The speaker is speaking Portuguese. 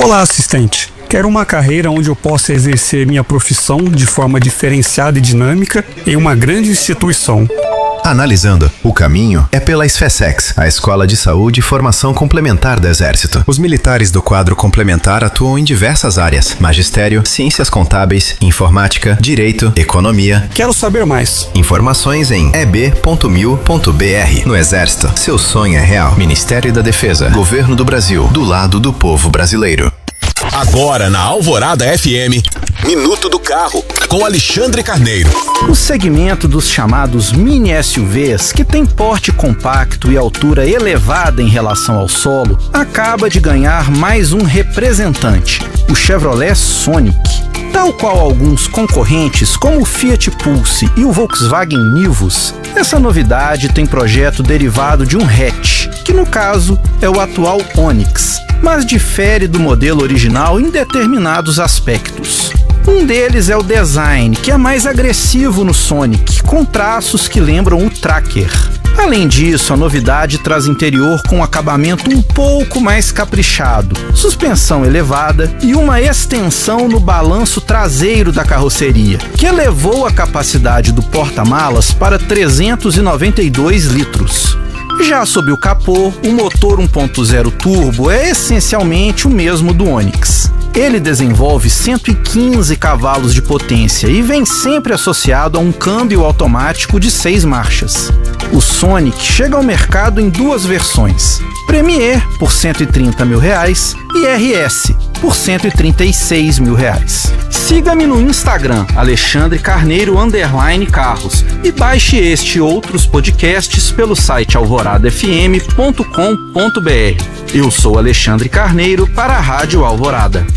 Olá, assistente. Quero uma carreira onde eu possa exercer minha profissão de forma diferenciada e dinâmica em uma grande instituição. Analisando, o caminho é pela SFSEX, a Escola de Saúde e Formação Complementar do Exército. Os militares do quadro complementar atuam em diversas áreas: magistério, ciências contábeis, informática, direito, economia. Quero saber mais. Informações em eb.mil.br. No Exército, seu sonho é real. Ministério da Defesa, Governo do Brasil, do lado do povo brasileiro. Agora na Alvorada FM, Minuto do Carro, com Alexandre Carneiro. O segmento dos chamados mini SUVs, que tem porte compacto e altura elevada em relação ao solo, acaba de ganhar mais um representante, o Chevrolet Sonic. Tal qual alguns concorrentes como o Fiat Pulse e o Volkswagen Nivus, essa novidade tem projeto derivado de um hatch, que no caso é o atual Onix, mas difere do modelo original em determinados aspectos. Um deles é o design, que é mais agressivo no Sonic, com traços que lembram o Tracker. Além disso, a novidade traz interior com um acabamento um pouco mais caprichado, suspensão elevada e uma extensão no balanço traseiro da carroceria, que elevou a capacidade do porta-malas para 392 litros. Já sob o capô, o motor 1.0 turbo é essencialmente o mesmo do Onix. Ele desenvolve 115 cavalos de potência e vem sempre associado a um câmbio automático de 6 marchas. O Sonic chega ao mercado em duas versões: Premier por R$ 130 mil e RS por R$ 136 mil. Siga-me no Instagram, Alexandre Carneiro _Carros, e baixe este e outros podcasts pelo site alvoradafm.com.br. Eu sou Alexandre Carneiro para a Rádio Alvorada.